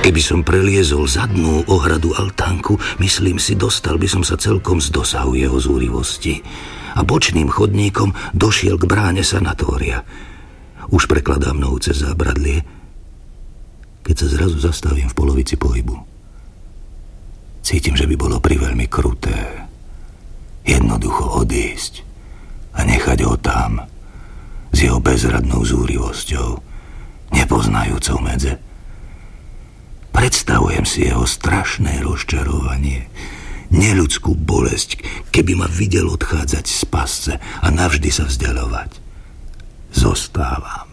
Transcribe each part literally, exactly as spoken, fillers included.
Keby som preliezol zadnú ohradu altánku, myslím si, dostal by som sa celkom z dosahu jeho zúrivosti a bočným chodníkom došiel k bráne sanatória. Už prekladám nohu cez zábradlie, keď sa zrazu zastavím v polovici pohybu. Cítim, že by bolo priveľmi kruté jednoducho odísť a nechať ho tam s jeho bezradnou zúrivosťou, nepoznajúcou medze. Predstavujem si jeho strašné rozčarovanie, neľudskú bolesť, keby ma videl odchádzať z pasce a navždy sa vzdialovať. Zostávam.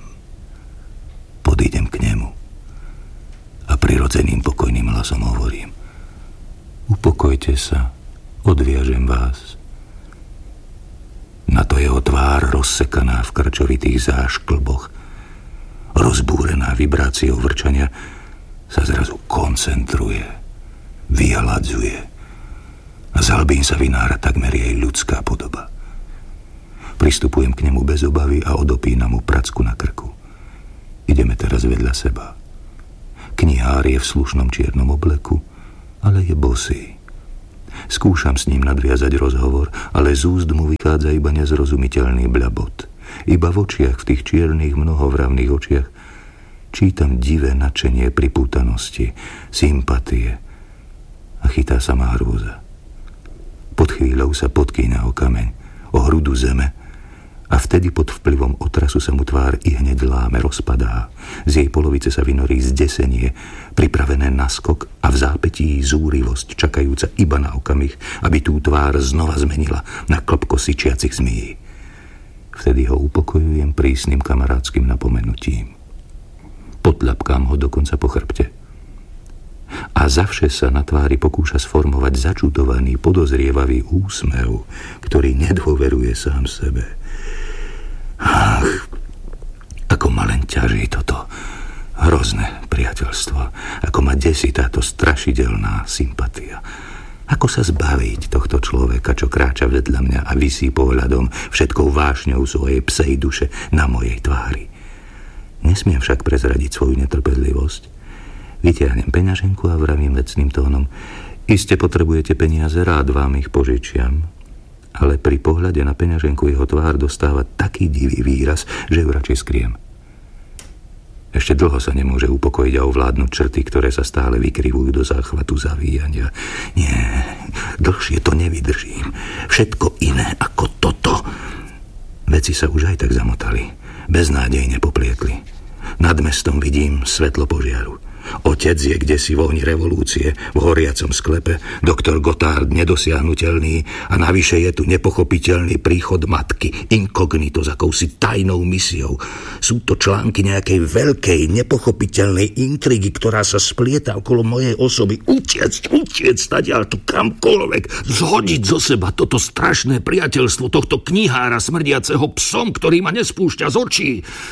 Podídem k nemu a prirodzeným pokojným hlasom hovorím: upokojte sa, odviažem vás. Na to jeho tvár, rozsekaná v krčovitých zášklboch, rozbúrená vibráciou vrčania, sa zrazu koncentruje, vyhladzuje a z hlbín sa vynára takmer jej ľudská podoba. Pristupujem k nemu bez obavy a odopínam mu pracku na krku. Ideme teraz vedľa seba. Knihár je v slušnom čiernom obleku, ale je bosý. Skúšam s ním nadviazať rozhovor, ale z úst mu vychádza iba nezrozumiteľný bľabot. Iba v očiach, v tých čiernych mnohovravných očiach, čítam divé nadšenie pripútanosti, sympatie a chytá sa ma hrôza. Pod chvíľou sa podkýna o kameň, o hrudu zeme a vtedy pod vplyvom otrasu sa mu tvár i hneď láme, rozpadá. Z jej polovice sa vynorí zdesenie, pripravené na skok a v zápätí zúrivosť, čakajúca iba na okamih, aby tú tvár znova zmenila na klopko syčiacich zmyjí. Vtedy ho upokojujem prísnym kamarádskym napomenutím. Potľapkám ho dokonca po chrbte. A zavše sa na tvári pokúša sformovať začudovaný, podozrievavý úsmev, ktorý nedôveruje sám sebe. Ach, ako ma len ťaží toto hrozné priateľstvo, ako ma desí táto strašidelná sympatia. Ako sa zbaviť tohto človeka, čo kráča vedľa mňa a visí pohľadom všetkou vášňou svojej psej duše na mojej tvári. Nesmiem však prezradiť svoju netrpezlivosť. Vytiahnem peňaženku a vravím vecným tónom: iste potrebujete peniaze, rád vám ich požičiam. Ale pri pohľade na peňaženku jeho tvár dostáva taký divý výraz, že ju radšej skriem. Ešte dlho sa nemôže upokojiť a ovládnuť črty, ktoré sa stále vykrivujú do záchvatu zavíjania. Nie, dlhšie to nevydržím. Všetko iné ako toto. Veci sa už aj tak zamotali, beznádejne poplietli. Nad mestom vidím svetlo požiaru. Otec je kdesi v ohni revolúcie, v horiacom sklepe, doktor Gotthard nedosiahnutelný a navyše je tu nepochopiteľný príchod matky, inkognito s akousi tajnou misiou. Sú to články nejakej veľkej, nepochopiteľnej intrigy, ktorá sa splieta okolo mojej osoby. Utiecť, utiecť, stadiaľ tu kamkoľvek, zhodiť zo seba toto strašné priateľstvo tohto knihára smrdiaceho psom, ktorý ma nespúšťa z očí.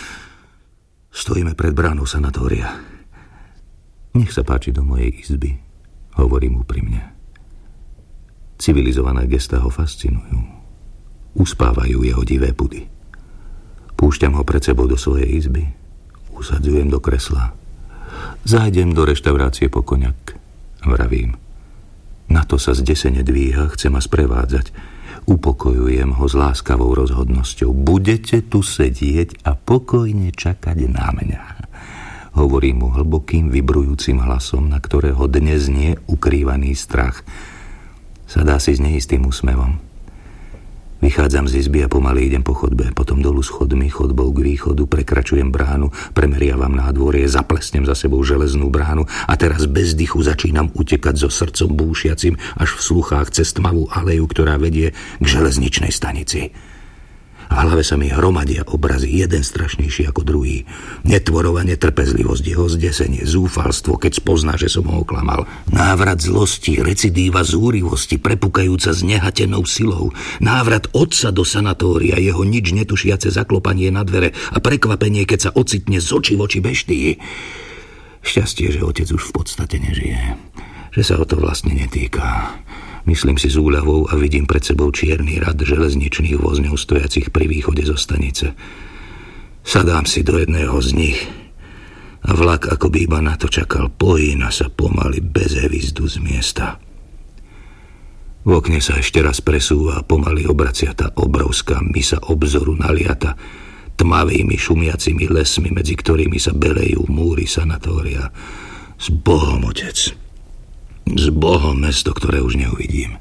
Stojíme pred bránou sanatória. Nech sa páči do mojej izby, hovorím úprimne. Civilizované gestá ho fascinujú. Uspávajú jeho divé pudy. Púšťam ho pred sebou do svojej izby. Usadzujem do kresla. Zájdem do reštaurácie po koňak. Vravím. Na to sa zdesene dvíha, chce ma sprevádzať. Upokojujem ho s láskavou rozhodnosťou. Budete tu sedieť a pokojne čakať na mňa. Hovorím mu hlbokým, vibrujúcim hlasom, na ktorého dnes nie ukrývaný strach. Sadá si s neistým úsmevom. Vychádzam z izby a pomaly idem po chodbe, potom dolu schodmi, chodbou k východu, prekračujem bránu, premeriavam nádvorie, zaplesnem za sebou železnú bránu a teraz bez dychu začínam utekať so srdcom búšiacim až v sluchách cez tmavú aleju, ktorá vedie k železničnej stanici. V hlave sa mi hromadia obrazy, jeden strašnejší ako druhý. Netvorowa netrpezlivosť, jeho zdesenie, zúfalstvo, keď spozná, že som ho oklamal. Návrat zlosti, recidíva zúrivosti, prepukajúca s nehatenou silou. Návrat otca do sanatória, jeho nič netušiace zaklopanie na dvere a prekvapenie, keď sa ocitne z očí v oči beštii. Šťastie, že otec už v podstate nežije. Že sa o to vlastne netýka. Myslím si s úľavou a vidím pred sebou čierny rad železničných vozňov stojacich pri východe zo stanice. Sadám si do jedného z nich. A vlak, ako by iba na to čakal, pohýna sa pomaly bez hvízdu z miesta. V okne sa ešte raz presúva a pomaly obracia tá obrovská mysa obzoru naliata tmavými šumiacimi lesmi, medzi ktorými sa belejú múry sanatória. S Bohom, otec. S Bohom, mesto, ktoré už neuvidím.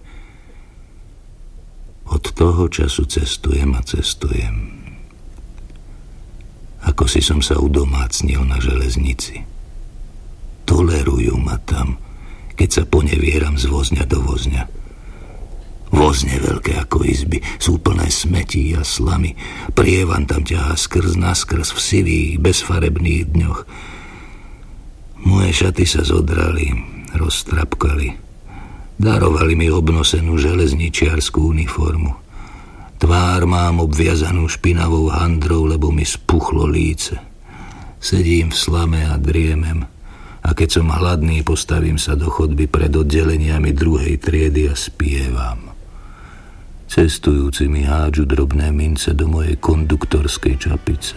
Od toho času cestujem a cestujem. Ako si som sa udomácnil na železnici. Tolerujú ma tam, keď sa ponevieram z vozňa do vozňa. Vozne veľké ako izby, sú plné smetí a slamy. Prievan tam ťahá skrz naskrz v sivých, bezfarebných dňoch. Moje šaty sa zodrali, roztrapkali. Darovali mi obnosenú železničiarskú uniformu. Tvár mám obviazanú špinavou handrou, lebo mi spuchlo líce. Sedím v slame a driemem. A keď som hladný, postavím sa do chodby pred oddeleniami druhej triedy a spievam. Cestujúci mi hádžu drobné mince do mojej konduktorskej čapice.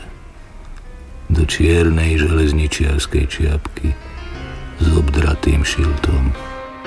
Do čiernej železničiarskej čiapky s obdratým šiltom.